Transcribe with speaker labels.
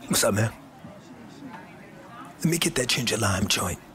Speaker 1: What's up, man? Let me get that ginger lime joint.